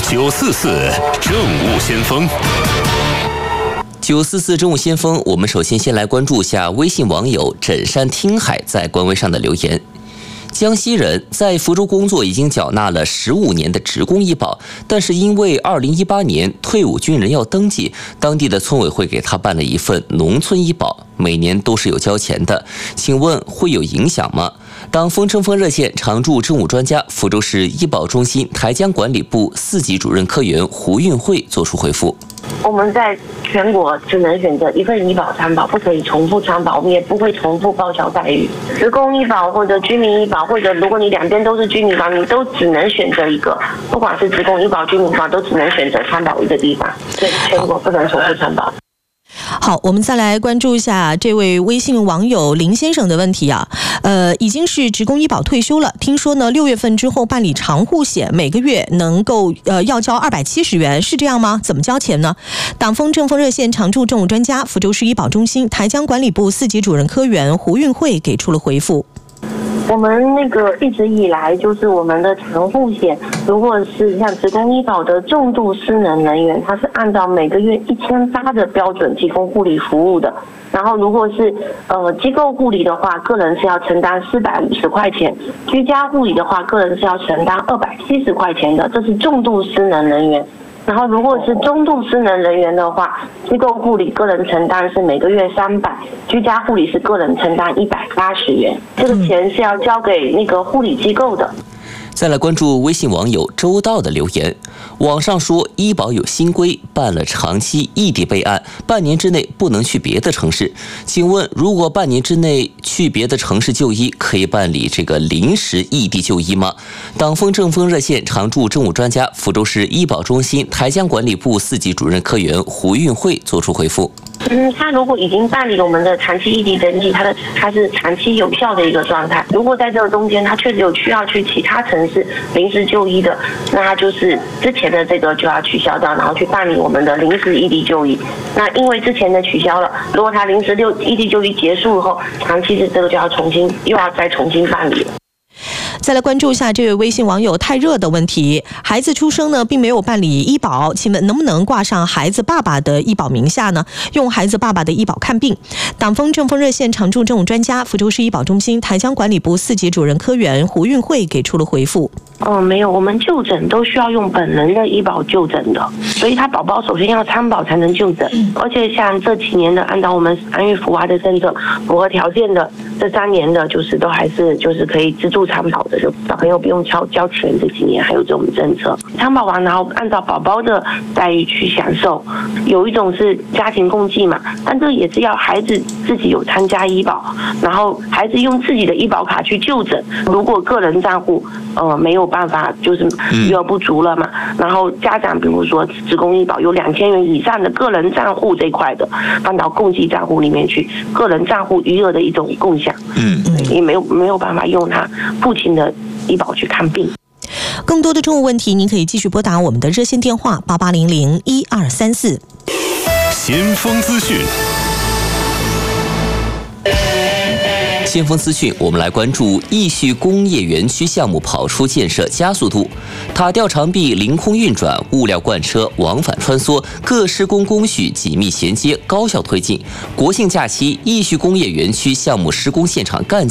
944政务先锋。 944政务先锋，我们首先来关注一下微信网友枕山听海在官微上的留言。江西人在福州工作，已经缴纳了15年的职工医保，但是因为2018年退伍军人要登记，当地的村委会给他办了一份农村医保，每年都是有交钱的，请问会有影响吗？党风政风热线常驻政务专家、福州市医保中心台江管理部4级主任科员胡运慧作出回复。 我们在全国只能选择一份医保参保，不可以重复参保，我们也不会重复报销待遇。职工医保或者居民医保，或者如果你两边都是居民保，你都只能选择一个，不管是职工医保、居民保，都只能选择参保一个地方，对，全国不能重复参保。 好，我们再来关注一下这位微信网友林先生的问题啊。已经是职工医保退休了，听说呢6月份之后办理长户险，每个月能够要交270元，是这样吗？怎么交钱呢？党风政风热线常驻政务专家、福州市医保中心台江管理部4级主任科员胡运慧给出了回复。 我们一直以来就是我们的长户险，如果是像职工医保的重度失能人员，它是按照每个月1800的标准提供护理服务的。然后如果是机构护理的话，个人是要承担450块钱；居家护理的话，个人是要承担270块钱的，这是重度失能人员。然后如果是中度失能人员的话，机构护理个人承担是每个月300，居家护理是个人承担180元，这个钱是要交给护理机构的。 再来关注微信网友周道的留言。网上说医保有新规，办了长期异地备案，半年之内不能去别的城市。请问，如果半年之内去别的城市就医，可以办理这个临时异地就医吗？党风政风热线常驻政务专家、福州市医保中心台江管理部4级主任科员胡运慧作出回复。 他如果已经办理了我们的长期异地登记，他是长期有效的一个状态。如果在这个中间他确实有需要去其他城市临时就医的，那他就是之前的这个就要取消掉，然后去办理我们的临时异地就医。那因为之前的取消了，如果他临时异地就医结束后，长期的这个就要又要再重新办理了。 再来关注一下这位微信网友太热的问题。孩子出生呢并没有办理医保，请问能不能挂上孩子爸爸的医保名下呢？用孩子爸爸的医保看病。党风政风热线常驻政务专家、福州市医保中心台江管理部4级主任科员胡运慧给出了回复。 没有，我们就诊都需要用本人的医保就诊的，所以他宝宝首先要参保才能就诊。而且像这几年的，按照我们安育福娃的政策，符合条件的这3年的，都还是可以自助参保的，就小朋友不用交钱。这几年还有这种政策，参保完然后按照宝宝的待遇去享受。有一种是家庭共济嘛，但这也是要孩子自己有参加医保，然后孩子用自己的医保卡去就诊。如果个人账户没有办法，余额不足了嘛，然后家长比如说职工医保有2000元以上的个人账户这一块的，放到共济账户里面去，个人账户余额的一种共享，也没有办法用他父亲的医保去看病。 更多的政务问题，您可以继续拨打我们的热线电话88001234。 先锋资讯。 先锋资讯，我们来关注义旭工业园区项目跑出建设加速度，塔吊长臂凌空运转，物料罐车往返穿梭，各施工工序紧密衔接，高效推进。国庆假期，义旭工业园区项目施工现场干